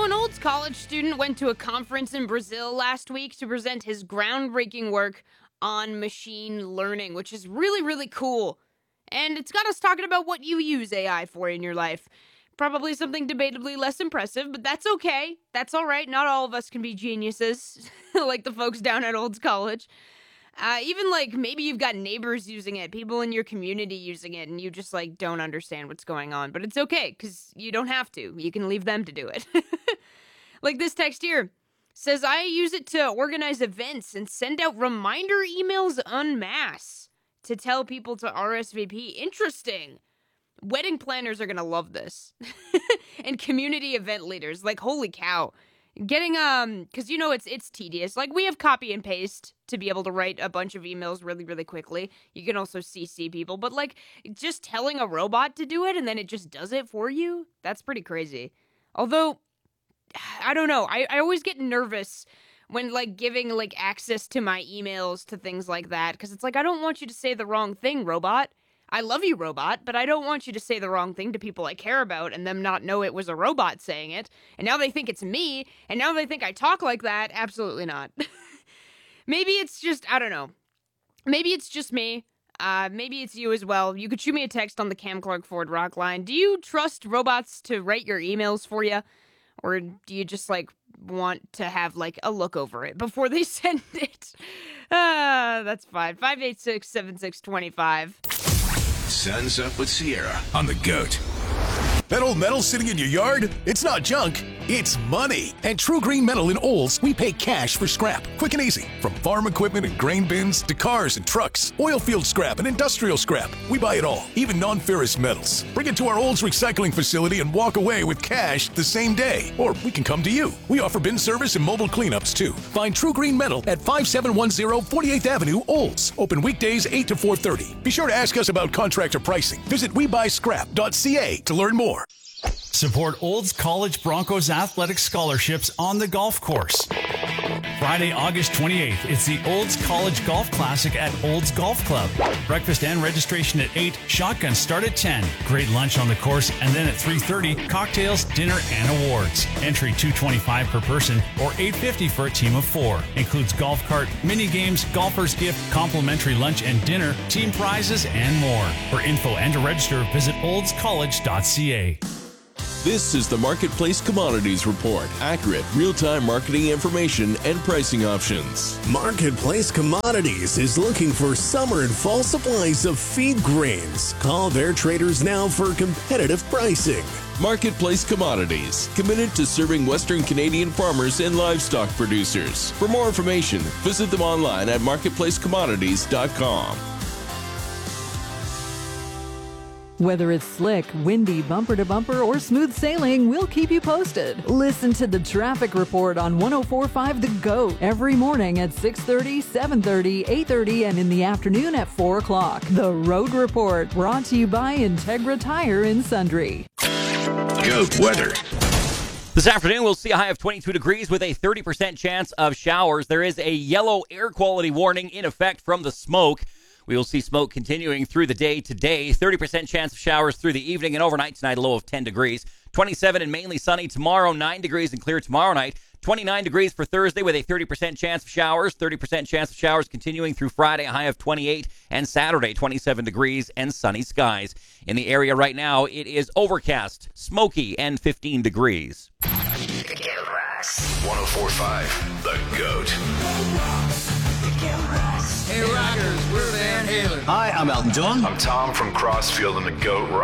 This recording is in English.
an Olds College student went to a conference in Brazil last week to present his groundbreaking work on machine learning, which is really, really cool. And it's got us talking about what you use AI for in your life. Probably something debatably less impressive, but that's okay. That's all right. Not all of us can be geniuses, like the folks down at Olds College. Even, maybe you've got neighbors using it, people in your community using it, and you just, don't understand what's going on. But it's okay, because you don't have to. You can leave them to do it. Like this text here says, I use it to organize events and send out reminder emails en masse to tell people to RSVP. Interesting. Wedding planners are going to love this. And community event leaders, holy cow. Getting, because it's tedious. We have copy and paste to be able to write a bunch of emails really, really quickly. You can also CC people, but just telling a robot to do it and then it just does it for you, that's pretty crazy. Although, I don't know, I always get nervous when, giving, access to my emails to things like that, because it's I don't want you to say the wrong thing, robot. I love you, robot, but I don't want you to say the wrong thing to people I care about and them not know it was a robot saying it. And now they think it's me, and now they think I talk like that. Absolutely not. Maybe it's just, I don't know. Maybe it's just me. Maybe it's you as well. You could shoot me a text on the Cam Clark Ford Rock line. Do you trust robots to write your emails for you? Or do you just, want to have, a look over it before they send it? That's fine. 586-7625. Sun's Up with Sierra on the GOAT. That old metal sitting in your yard? It's not junk, it's money. At True Green Metal in Olds, we pay cash for scrap, quick and easy. From farm equipment and grain bins to cars and trucks, oil field scrap and industrial scrap. We buy it all, even non-ferrous metals. Bring it to our Olds recycling facility and walk away with cash the same day. Or we can come to you. We offer bin service and mobile cleanups too. Find True Green Metal at 5710 48th Avenue, Olds. Open weekdays 8 to 4:30. Be sure to ask us about contractor pricing. Visit webuyscrap.ca to learn more. Support Olds College Broncos athletic scholarships on the golf course. Friday, August 28th, it's the Olds College Golf Classic at Olds Golf Club. Breakfast and registration at 8, shotguns start at 10. Great lunch on the course, and then at 3:30, cocktails, dinner, and awards. Entry $225 per person or $850 for a team of 4. Includes golf cart, mini games, golfer's gift, complimentary lunch and dinner, team prizes, and more. For info and to register, visit oldscollege.ca. This is the Marketplace Commodities Report. Accurate, real-time marketing information and pricing options. Marketplace Commodities is looking for summer and fall supplies of feed grains. Call their traders now for competitive pricing. Marketplace Commodities, committed to serving Western Canadian farmers and livestock producers. For more information, visit them online at marketplacecommodities.com. Whether it's slick, windy, bumper-to-bumper, or smooth sailing, we'll keep you posted. Listen to the Traffic Report on 104.5 The GOAT every morning at 6:30, 7:30, 8:30, and in the afternoon at 4 o'clock. The Road Report, brought to you by Integra Tire in Sundre. GOAT weather. This afternoon, we'll see a high of 22 degrees with a 30% chance of showers. There is a yellow air quality warning in effect from the smoke. We will see smoke continuing through the day today. 30% chance of showers through the evening and overnight tonight, a low of 10 degrees. 27 and mainly sunny tomorrow, 9 degrees and clear tomorrow night. 29 degrees for Thursday with a 30% chance of showers. 30% chance of showers continuing through Friday, a high of 28. And Saturday, 27 degrees and sunny skies. In the area right now, it is overcast, smoky, and 15 degrees. 104.5 The GOAT. Hey, rockers, we're Van Halen. Hi, I'm Elton John. I'm Tom from Crossfield and the GOAT